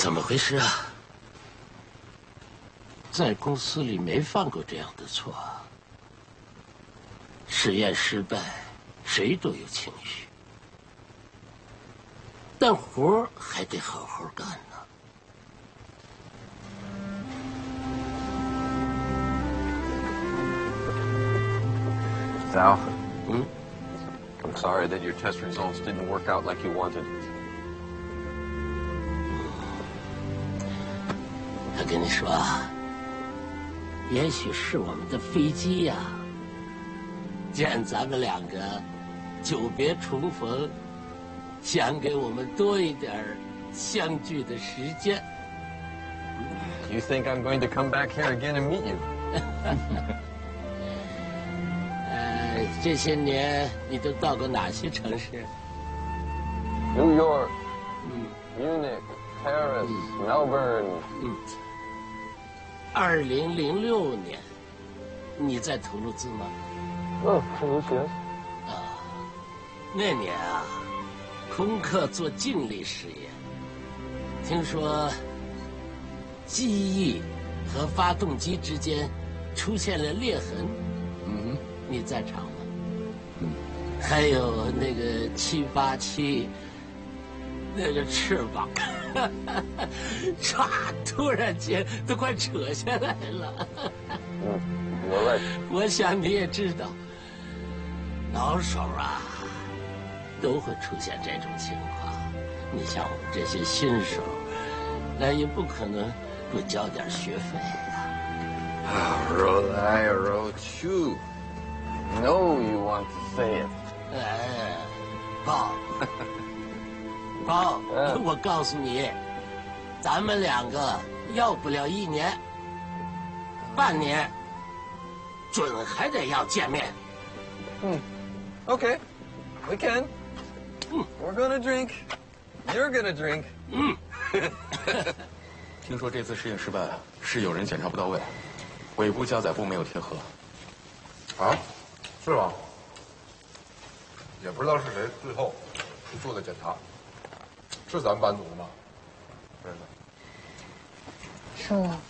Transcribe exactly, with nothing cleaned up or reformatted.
怎么回事啊？在公司里没犯过这样的错。实验失败，谁都有情绪，但活儿还得好好干呢。 Sal, hmm? I'm sorry that your test results didn't work out like you wanted. 我跟你说啊，也许是我们的飞机呀、啊，见咱们两个久别重逢，想给我们多一点相聚的时间。 You think I'm going to come back here again and meet you? 这些年你都到过哪些城市 ？New York, 嗯 Munich, Paris, 嗯 Melbourne. 嗯。二零零六年，你在图卢兹吗？ 哦，图卢兹。 啊，那年啊，空客做静力实验，听说机翼和发动机之间出现了裂痕。嗯，你在场吗？ 还有那个七八七，那个翅膀，唰，突然间都快扯下来了。 嗯，我来。 我想你也知道，老手啊，都会出现这种情况。你像我们这些新手，那也不可能不交点学费呀。 啊 ，Rolai Rochu, know you want to say it. 哎，宝，宝，我告诉你，咱们两个要不了一年、半年，准还得要见面。 嗯 ，OK, we can. 嗯 We're gonna drink. You're gonna drink. 嗯。 听说这次实验失败，是有人检查不到位，尾部加载部没有贴合。 啊，是吗？ 也不知道是谁最后去做的检查，是咱们班组的吗？真的。 是我。